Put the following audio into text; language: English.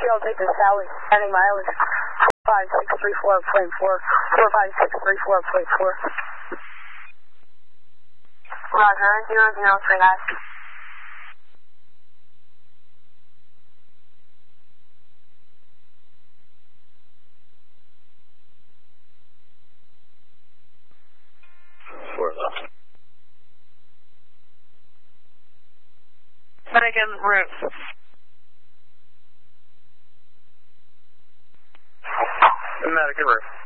I'll take the Sally, heading mileage 45634.4, 45634.4. Roger, 003 guys. Medic en route. Medic en route.